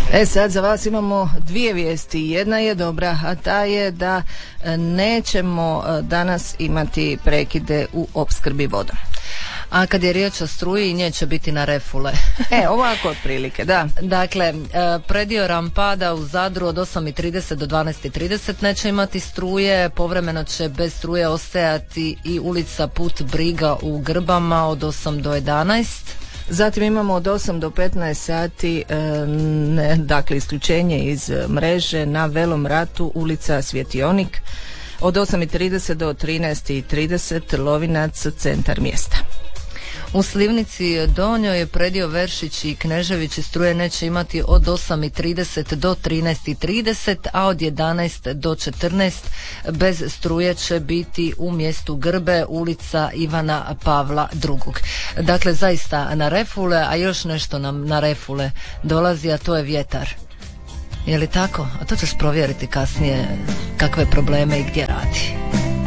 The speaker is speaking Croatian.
Sad za vas imamo dvije vijesti. Jedna je dobra, a ta je da nećemo danas imati prekide u opskrbi vodom. A kad je riječ o struji, nje će biti na refule. Ovako otprilike, da. Dakle, predio Rampada u Zadru od 8:30 do 12:30 neće imati struje, povremeno će bez struje ostajati i ulica Put Briga u Grbama od 8 do 11. Zatim imamo od 8 do 15 sati, dakle isključenje iz mreže na Velom Ratu, ulica Svjetionik, od 8:30 do 13:30, Lovinac, centar mjesta. U Slivnici Donjoj je predio Veršić i Knežević struje neće imati od 8:30 do 13:30, a od 11 do 14 bez struje će biti u mjestu Grbe, ulica Ivana Pavla II. Dakle, zaista na refule, a još nešto nam na refule dolazi, a to je vjetar. Je li tako? A to ćeš provjeriti kasnije kakve probleme i gdje radi.